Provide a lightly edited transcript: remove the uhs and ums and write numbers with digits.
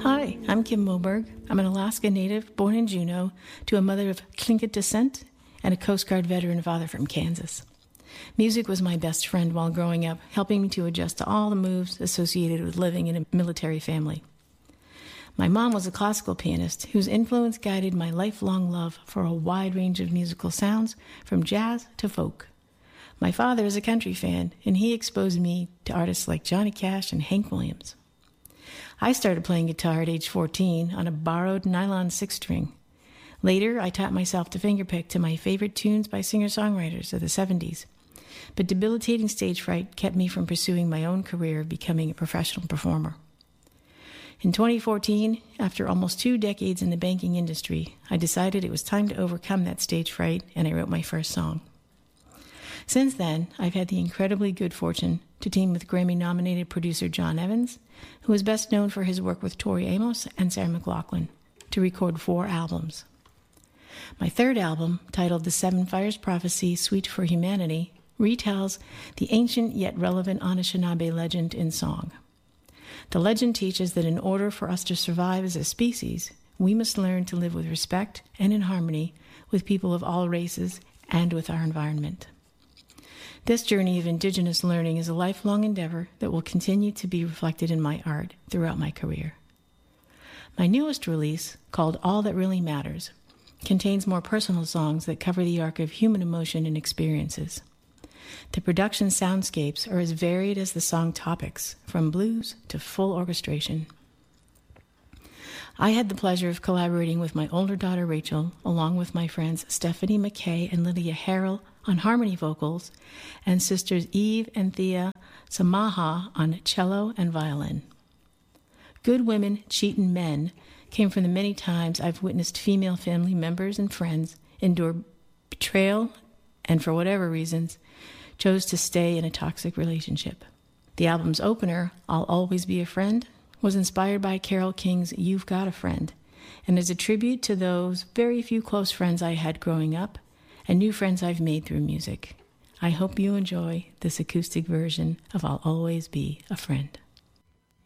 Hi, I'm Kim Moberg. I'm an Alaska native born in Juneau to a mother of Tlingit descent and a Coast Guard veteran father from Kansas. Music was my best friend while growing up, helping me to adjust to all the moves associated with living in a military family. My mom was a classical pianist whose influence guided my lifelong love for a wide range of musical sounds, from jazz to folk. My father is a country fan, and he exposed me to artists like Johnny Cash and Hank Williams. I started playing guitar at age 14 on a borrowed nylon 6-string. Later, I taught myself to fingerpick to my favorite tunes by singer-songwriters of the 70s. But debilitating stage fright kept me from pursuing my own career of becoming a professional performer. In 2014, after almost 2 decades in the banking industry, I decided it was time to overcome that stage fright, and I wrote my first song. Since then, I've had the incredibly good fortune to team with Grammy-nominated producer John Evans, who is best known for his work with Tori Amos and Sarah McLachlan, to record 4 albums. My third album, titled The Seven Fires Prophecy, Suite for Humanity, retells the ancient yet relevant Anishinaabe legend in song. The legend teaches that in order for us to survive as a species, we must learn to live with respect and in harmony with people of all races and with our environment. This journey of Indigenous learning is a lifelong endeavor that will continue to be reflected in my art throughout my career. My newest release, called All That Really Matters, contains more personal songs that cover the arc of human emotion and experiences. The production soundscapes are as varied as the song topics, from blues to full orchestration. I had the pleasure of collaborating with my older daughter Rachel, along with my friends Stephanie McKay and Lydia Harrell on harmony vocals, and sisters Eve and Thea Samaha on cello and violin. Good Women, Cheatin' Men came from the many times I've witnessed female family members and friends endure betrayal and, for whatever reasons, chose to stay in a toxic relationship. The album's opener, I'll Always Be a Friend, was inspired by Carole King's You've Got a Friend, and is a tribute to those very few close friends I had growing up and new friends I've made through music. I hope you enjoy this acoustic version of I'll Always Be a Friend.